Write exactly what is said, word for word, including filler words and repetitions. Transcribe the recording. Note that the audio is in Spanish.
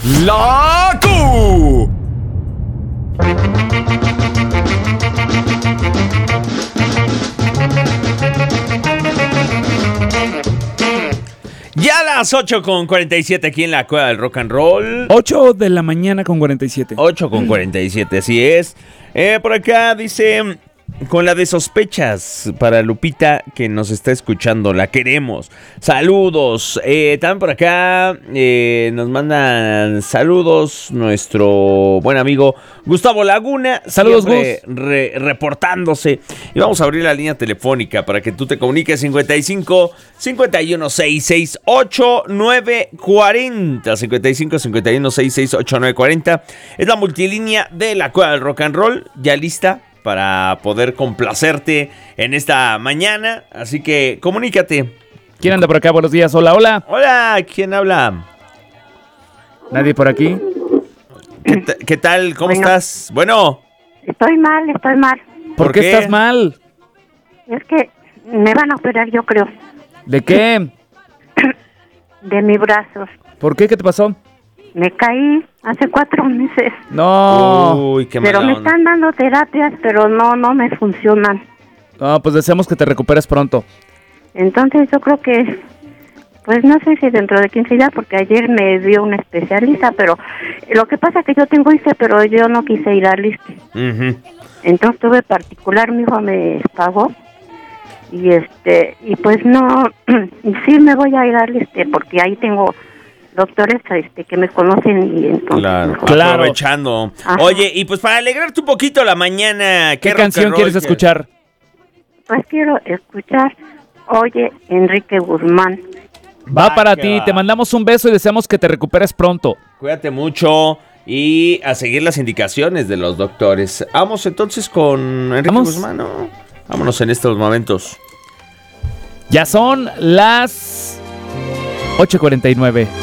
La Q. Ya a las ocho con cuarenta y siete aquí en la Cueva del Rock and Roll. ocho de la mañana con cuarenta y siete. ocho con cuarenta y siete, así es. Eh, por acá dice, con la de sospechas para Lupita que nos está escuchando, la queremos. Saludos. Eh, también por acá eh, nos mandan saludos nuestro buen amigo Gustavo Laguna. Saludos, siempre re, reportándose. Y vamos a abrir la línea telefónica para que tú te comuniques. cincuenta y cinco, cincuenta y uno, sesenta y seis, ochenta y nueve cuarenta. cincuenta y cinco, cincuenta y uno, sesenta y seis, ochenta y nueve cuarenta. Es la multilínea de la Cueva del Rock and Roll. Ya lista para poder complacerte en esta mañana. Así que comunícate. ¿Quién anda por acá? Buenos días. Hola, hola. Hola, ¿quién habla? ¿Nadie por aquí? ¿Qué, t- qué tal? ¿Cómo Bueno. estás? Bueno. Estoy mal, estoy mal. ¿Por, ¿Por qué, qué? estás mal? Es que me van a operar, yo creo, ¿De qué? de mis brazos. ¿Por qué? ¿Qué te pasó? Me caí hace cuatro meses, No. Uy, qué pero mala me onda. están dando terapias, pero no, no me funcionan. No, pues deseamos que te recuperes pronto. Entonces yo creo que, pues no sé si dentro de quince días, porque ayer me vio un especialista, pero lo que pasa es que yo tengo I C E, pero yo no quise ir al I S S S E. Ujú. Entonces tuve particular, mi hijo me pagó. Y este, y pues no, sí me voy a ir al este, porque ahí tengo doctores este que me conocen y entonces Claro, mejor. Claro. aprovechando. Ajá. Oye, y pues para alegrarte un poquito la mañana, ¿Qué, rock and canción roll quieres que- escuchar? Pues quiero escuchar Oye Enrique Guzmán. Va Va, para que ti. va. Te mandamos un beso y deseamos que te recuperes pronto. Cuídate mucho y a seguir las indicaciones de los doctores. Vamos entonces con Enrique Vamos. Guzmán, ¿no? Vámonos en estos momentos. Ya son las ocho cuarenta y nueve.